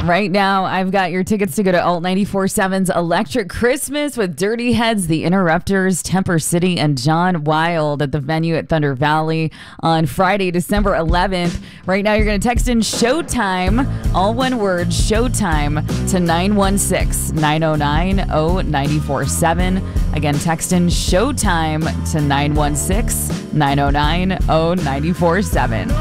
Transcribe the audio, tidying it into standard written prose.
Right now, I've got your tickets to go to Alt 94.7's Electric Christmas with Dirty Heads, The Interrupters, Temper City, and John Wild at the venue at Thunder Valley on Friday, December 11th. Right now, you're going to text in Showtime, all one word, Showtime, to 916-909-0947. Again, text in Showtime to 916-909-0947.